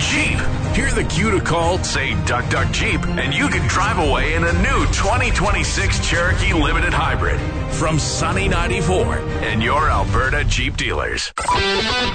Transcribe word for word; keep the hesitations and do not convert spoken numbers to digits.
Jeep. Hear the cue to call, say Duck Duck Jeep, and you can drive away in a new twenty twenty-six Cherokee Limited Hybrid from Sunny ninety-four and your Alberta Jeep dealers.